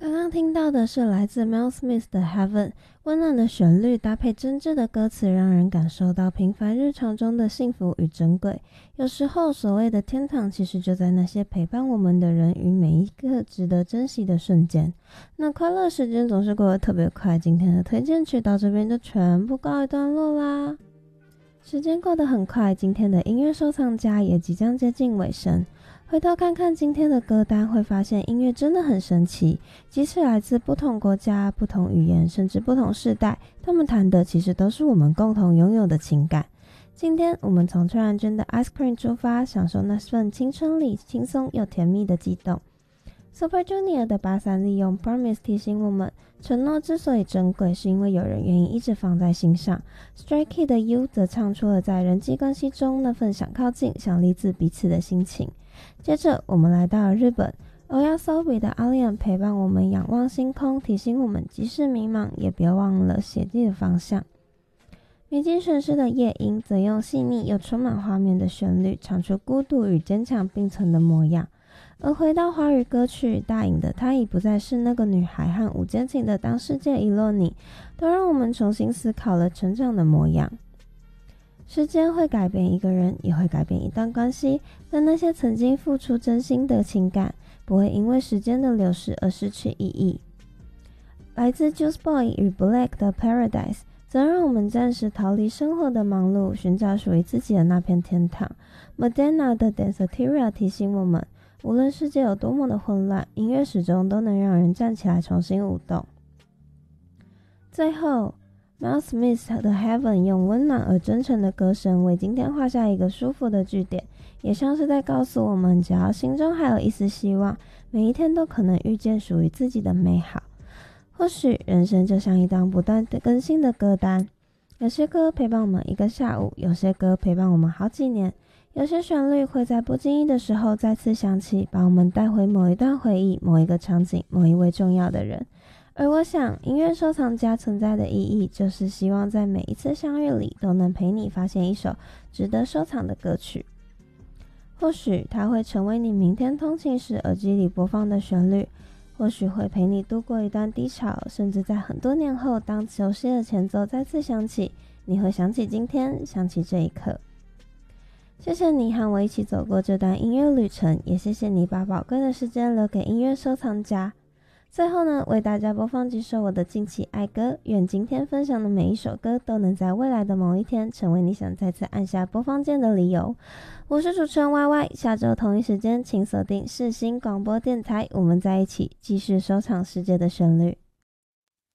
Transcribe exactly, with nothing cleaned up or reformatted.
刚刚听到的是来自 Mel Smith 的 Heaven， 温暖的旋律搭配真挚的歌词，让人感受到平凡日常中的幸福与珍贵。有时候所谓的天堂，其实就在那些陪伴我们的人与每一个值得珍惜的瞬间。那快乐时间总是过得特别快，今天的推荐曲到这边就全部告一段落啦。时间过得很快，今天的音乐收藏家也即将接近尾声。回头看看今天的歌单，会发现音乐真的很神奇，即使来自不同国家、不同语言，甚至不同世代，他们谈的其实都是我们共同拥有的情感。今天我们从崔然娟的 Ice Cream 出发，享受那份青春里轻松又甜蜜的悸动。Super Junior 的八三利用 Promise 提醒我们，承诺之所以珍贵，是因为有人愿意一直放在心上。Stray Kids 的 You 则唱出了在人际关系中那份想靠近、想离自彼此的心情。接着我们来到了日本， Oyasobi 的 Alien 陪伴我们仰望星空，提醒我们即使迷茫也别忘了写地的方向。米津玄师的夜莺则用细腻又充满画面的旋律，唱出孤独与坚强并存的模样。而回到华语歌曲，大颖的她已不再是那个女孩和吴坚情的当世界遗落你，都让我们重新思考了成长的模样。时间会改变一个人，也会改变一段关系，但那些曾经付出真心的情感，不会因为时间的流逝而失去意义。来自 Juice boy 与 Black 的 Paradise 则让我们暂时逃离生活的忙碌，寻找属于自己的那片天堂。 Madonna 的 Danceteria 提醒我们，无论世界有多么的混乱，音乐始终都能让人站起来重新舞动。最后Mel Smith 的 Heaven 用温暖而真诚的歌声为今天画下一个舒服的句点，也像是在告诉我们，只要心中还有一丝希望，每一天都可能遇见属于自己的美好。或许人生就像一档不断更新的歌单，有些歌陪伴我们一个下午，有些歌陪伴我们好几年，有些旋律会在不经意的时候再次响起，把我们带回某一段回忆、某一个场景、某一位重要的人。而我想，音乐收藏家存在的意义，就是希望在每一次相遇里，都能陪你发现一首值得收藏的歌曲。或许它会成为你明天通勤时耳机里播放的旋律，或许会陪你度过一段低潮，甚至在很多年后，当熟悉的前奏再次响起，你会想起今天，想起这一刻。谢谢你和我一起走过这段音乐旅程，也谢谢你把宝贵的时间留给音乐收藏家。最后呢，为大家播放几首我的近期爱歌，愿今天分享的每一首歌都能在未来的某一天成为你想再次按下播放键的理由。我是主持人 Y Y， 下周同一时间请锁定世新广播电台，我们在一起继续收藏世界的旋律。